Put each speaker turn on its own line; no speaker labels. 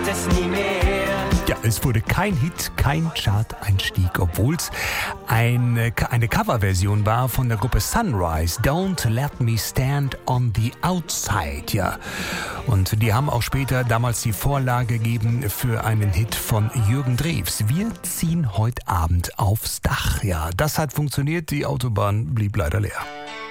es nie mehr.
Ja, es wurde kein Hit, kein Chart-Einstieg, obwohl es eine Coverversion war von der Gruppe Sunrise, Don't Let Me Stand on the Outside, ja. Und die haben auch später damals die Vorlage gegeben für einen Hit von Jürgen Drews. Wir ziehen heute Abend aufs Dach, ja. Das hat funktioniert, die Autobahn blieb leider leer.